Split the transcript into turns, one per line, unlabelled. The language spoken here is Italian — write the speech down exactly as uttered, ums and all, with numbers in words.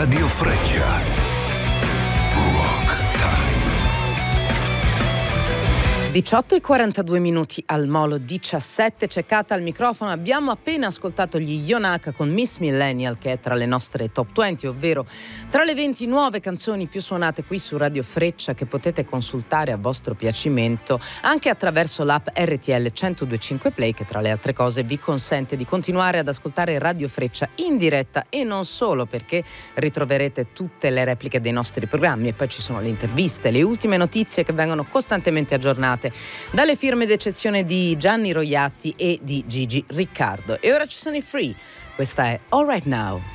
Radio Freccia.
diciotto e quarantadue minuti al Molo diciassette, Ceccata al microfono. Abbiamo appena ascoltato gli Yonaka con Miss Millennial, che è tra le nostre top venti, ovvero tra le venti nuove canzoni più suonate qui su Radio Freccia, che potete consultare a vostro piacimento anche attraverso l'app R T L centodue e cinque Play, che tra le altre cose vi consente di continuare ad ascoltare Radio Freccia in diretta, e non solo, perché ritroverete tutte le repliche dei nostri programmi, e poi ci sono le interviste, le ultime notizie che vengono costantemente aggiornate dalle firme d'eccezione di Gianni Roiatti e di Gigi Riccardo. E ora ci sono i Free. Questa è All Right Now.